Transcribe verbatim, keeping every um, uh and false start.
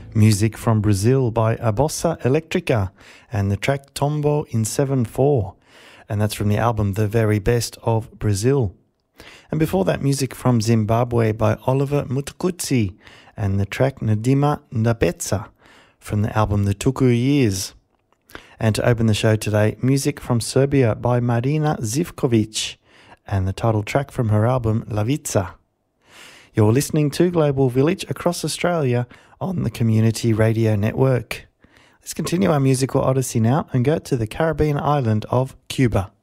Music from Brazil by A Bossa Electrica and the track Tombo in seven four, and that's from the album The Very Best of Brazil. And before that, music from Zimbabwe by Oliver Mutukudzi and the track Ndima Ndabetsa from the album The Tuku Years. And to open the show today, music from Serbia by Marina Zivkovic and the title track from her album Lavica. You're listening to Global Village across Australia on the Community Radio Network. Let's continue our musical odyssey now and go to the Caribbean island of Cuba.